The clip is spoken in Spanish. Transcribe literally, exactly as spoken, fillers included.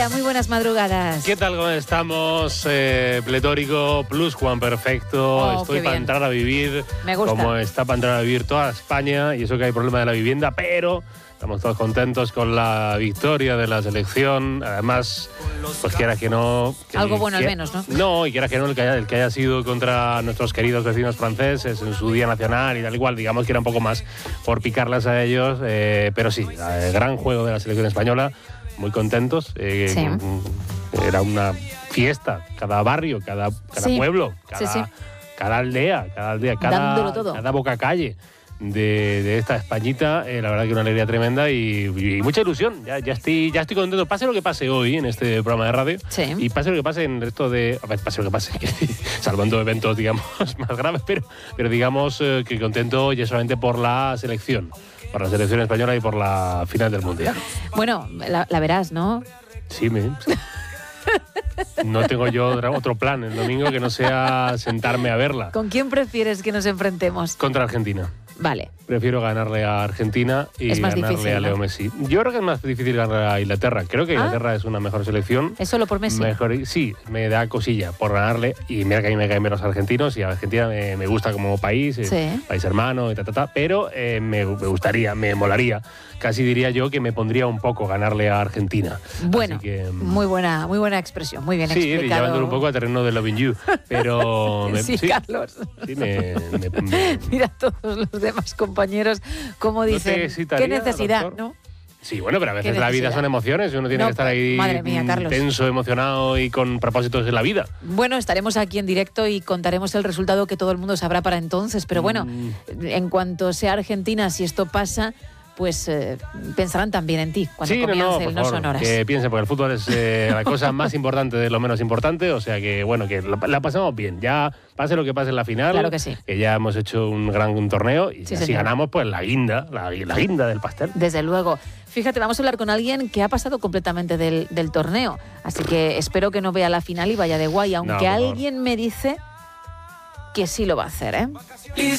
Muy buenas madrugadas. ¿Qué tal? ¿Cómo estamos? Eh, pletórico, plus Juan Perfecto. Oh, Estoy para entrar a vivir Me gusta. como está para entrar a vivir toda España. Y eso que hay problema de la vivienda, pero estamos todos contentos con la victoria de la selección. Además, pues quieras que no... Que Algo el, bueno que, al menos, ¿no? No, y quieras que no, el que, haya, el que haya sido contra nuestros queridos vecinos franceses en su Día Nacional y tal igual, digamos que era un poco más por picarlas a ellos. Eh, pero sí, el gran juego de la selección española. Muy contentos. Eh, Sí. Era una fiesta, cada barrio, cada, cada Sí. pueblo, cada, Sí, sí. cada aldea, cada aldea, Dándolo cada, todo. cada boca calle de, de esta Españita. Eh, la verdad que una alegría tremenda y, y mucha ilusión. Ya, ya, estoy, ya estoy contento. Pase lo que pase hoy en este programa de radio Sí. y pase lo que pase en el resto de... A ver, pase lo que pase, salvando eventos, digamos, más graves, pero, pero digamos eh, que contento ya solamente por la selección. Por la selección española y por la final del Mundial. Bueno, la, la verás, ¿no? Sí, me... No tengo yo otra- otro plan el domingo que no sea sentarme a verla. ¿Con quién prefieres que nos enfrentemos? Contra Argentina. Vale. Prefiero ganarle a Argentina y Es más ganarle difícil, a Leo ¿no? Messi. Yo creo que es más difícil ganarle a Inglaterra. Creo que Ah. Inglaterra es una mejor selección. ¿Es solo por Messi? Mejor, sí, me da cosilla por ganarle. Y mira que a mí me caen bien los argentinos y a Argentina me, me gusta como país, eh, Sí. país hermano y ta, ta, ta. Pero eh, me, me gustaría, me molaría. Casi diría yo que me pondría un poco ganarle a Argentina. Bueno, Así que, muy buena, muy buena expresión, muy bien sí, explicado. llevándolo un poco a terreno de Loving You. Pero me- Sí, Carlos. sí, me, me- me- Mira a todos los demás compañeros cómo te dicen, excitaría, qué necesidad, doctor? ¿no? Sí, bueno, pero a veces ¿Qué la vida necesidad? son emociones y uno tiene No, que estar ahí madre mía, mm, Carlos. tenso, emocionado y con propósitos en la vida. Bueno, estaremos aquí en directo y contaremos el resultado que todo el mundo sabrá para entonces. Pero bueno, Mm. en cuanto sea Argentina, si esto pasa, pues eh, pensarán también en ti cuando Sí, no, comience no, por el No favor, Sonoras. que piensen, porque el fútbol es eh, la cosa más importante de lo menos importante, o sea que, bueno, que la, la pasamos bien. Ya pase lo que pase en la final, Claro que sí. ya hemos hecho un gran torneo y Sí, si señor. ganamos, pues la guinda, la, la guinda del pastel. Desde luego. Fíjate, vamos a hablar con alguien que ha pasado completamente del, del torneo. Así que espero que no vea la final y vaya de guay, aunque por favor. alguien me dice que sí lo va a hacer, ¿eh?